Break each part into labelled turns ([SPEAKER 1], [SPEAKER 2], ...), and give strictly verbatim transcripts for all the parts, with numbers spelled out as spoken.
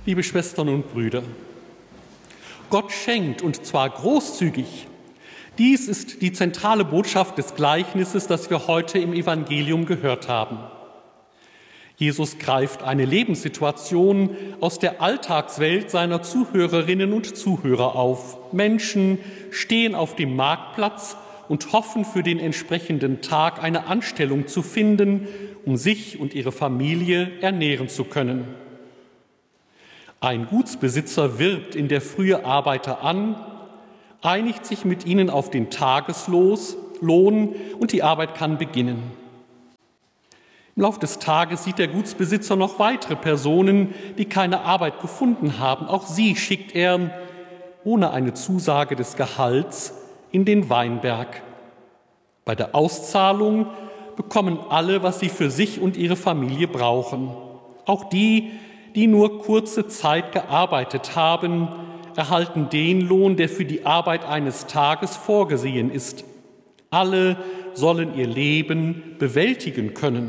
[SPEAKER 1] Liebe Schwestern und Brüder, Gott schenkt, und zwar großzügig. Dies ist die zentrale Botschaft des Gleichnisses, das wir heute im Evangelium gehört haben. Jesus greift eine Lebenssituation aus der Alltagswelt seiner Zuhörerinnen und Zuhörer auf. Menschen stehen auf dem Marktplatz und hoffen, für den entsprechenden Tag eine Anstellung zu finden, um sich und ihre Familie ernähren zu können. Ein Gutsbesitzer wirbt in der Frühe Arbeiter an, einigt sich mit ihnen auf den Tageslohn und die Arbeit kann beginnen. Im Laufe des Tages sieht der Gutsbesitzer noch weitere Personen, die keine Arbeit gefunden haben. Auch sie schickt er, ohne eine Zusage des Gehalts, in den Weinberg. Bei der Auszahlung bekommen alle, was sie für sich und ihre Familie brauchen. Auch die, die nur kurze Zeit gearbeitet haben, erhalten den Lohn, der für die Arbeit eines Tages vorgesehen ist. Alle sollen ihr Leben bewältigen können.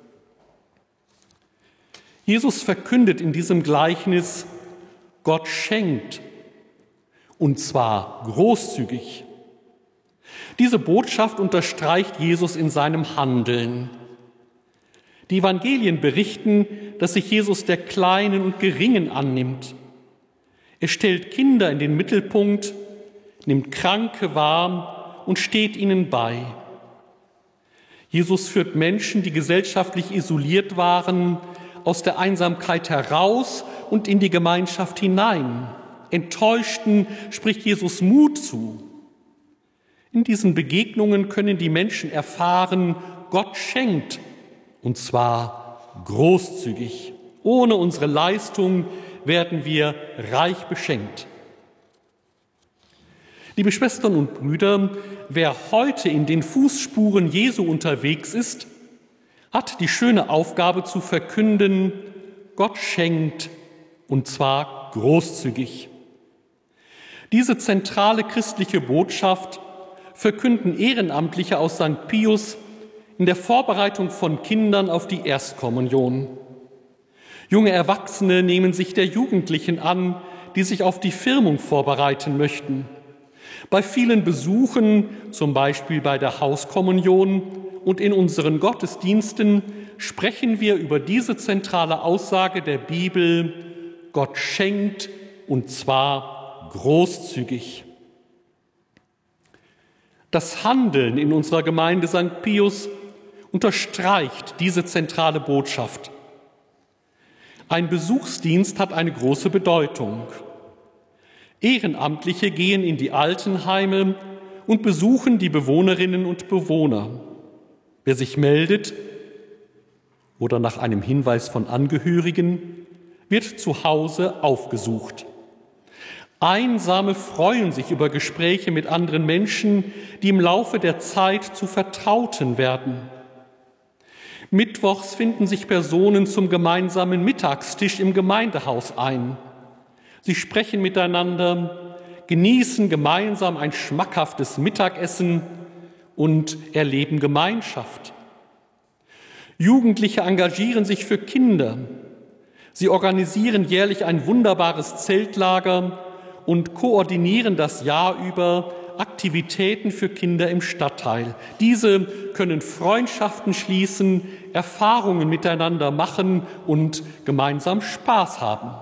[SPEAKER 1] Jesus verkündet in diesem Gleichnis, Gott schenkt, und zwar großzügig. Diese Botschaft unterstreicht Jesus in seinem Handeln. Die Evangelien berichten, dass sich Jesus der Kleinen und Geringen annimmt. Er stellt Kinder in den Mittelpunkt, nimmt Kranke wahr und steht ihnen bei. Jesus führt Menschen, die gesellschaftlich isoliert waren, aus der Einsamkeit heraus und in die Gemeinschaft hinein. Enttäuschten spricht Jesus Mut zu. In diesen Begegnungen können die Menschen erfahren, Gott schenkt, und zwar großzügig. Ohne unsere Leistung werden wir reich beschenkt. Liebe Schwestern und Brüder, wer heute in den Fußspuren Jesu unterwegs ist, hat die schöne Aufgabe zu verkünden, Gott schenkt, und zwar großzügig. Diese zentrale christliche Botschaft verkünden Ehrenamtliche aus Sankt Pius in der Vorbereitung von Kindern auf die Erstkommunion. Junge Erwachsene nehmen sich der Jugendlichen an, die sich auf die Firmung vorbereiten möchten. Bei vielen Besuchen, zum Beispiel bei der Hauskommunion und in unseren Gottesdiensten, sprechen wir über diese zentrale Aussage der Bibel, Gott schenkt, und zwar großzügig. Das Handeln in unserer Gemeinde Sankt Pius unterstreicht diese zentrale Botschaft. Ein Besuchsdienst hat eine große Bedeutung. Ehrenamtliche gehen in die Altenheime und besuchen die Bewohnerinnen und Bewohner. Wer sich meldet oder nach einem Hinweis von Angehörigen, wird zu Hause aufgesucht. Einsame freuen sich über Gespräche mit anderen Menschen, die im Laufe der Zeit zu Vertrauten werden. Mittwochs finden sich Personen zum gemeinsamen Mittagstisch im Gemeindehaus ein. Sie sprechen miteinander, genießen gemeinsam ein schmackhaftes Mittagessen und erleben Gemeinschaft. Jugendliche engagieren sich für Kinder. Sie organisieren jährlich ein wunderbares Zeltlager und koordinieren das Jahr über Aktivitäten für Kinder im Stadtteil. Diese können Freundschaften schließen, Erfahrungen miteinander machen und gemeinsam Spaß haben.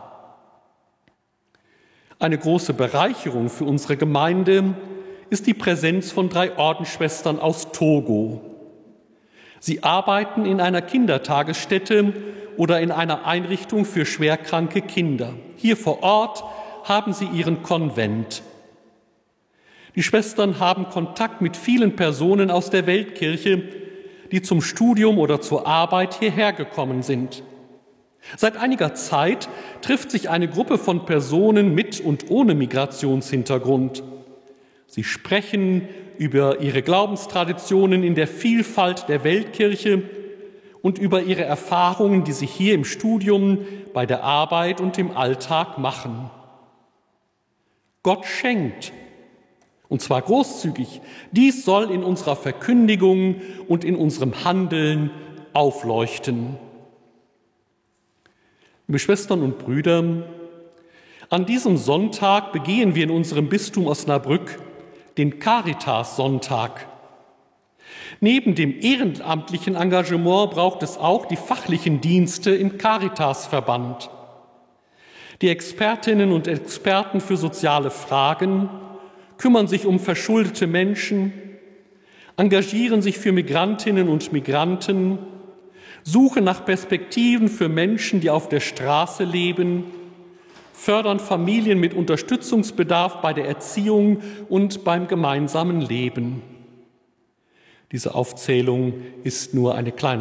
[SPEAKER 1] Eine große Bereicherung für unsere Gemeinde ist die Präsenz von drei Ordensschwestern aus Togo. Sie arbeiten in einer Kindertagesstätte oder in einer Einrichtung für schwerkranke Kinder. Hier vor Ort haben sie ihren Konvent. Die Schwestern haben Kontakt mit vielen Personen aus der Weltkirche, die zum Studium oder zur Arbeit hierher gekommen sind. Seit einiger Zeit trifft sich eine Gruppe von Personen mit und ohne Migrationshintergrund. Sie sprechen über ihre Glaubenstraditionen in der Vielfalt der Weltkirche und über ihre Erfahrungen, die sie hier im Studium, bei der Arbeit und im Alltag machen. Gott schenkt, und zwar großzügig. Dies soll in unserer Verkündigung und in unserem Handeln aufleuchten. Liebe Schwestern und Brüder, An diesem Sonntag begehen wir in unserem Bistum Osnabrück den Caritas-Sonntag. Neben dem ehrenamtlichen Engagement braucht es auch die fachlichen Dienste im Caritas-Verband. Die Expertinnen und Experten für soziale Fragen kümmern sich um verschuldete Menschen, engagieren sich für Migrantinnen und Migranten, suchen nach Perspektiven für Menschen, die auf der Straße leben, fördern Familien mit Unterstützungsbedarf bei der Erziehung und beim gemeinsamen Leben. Diese Aufzählung ist nur eine kleine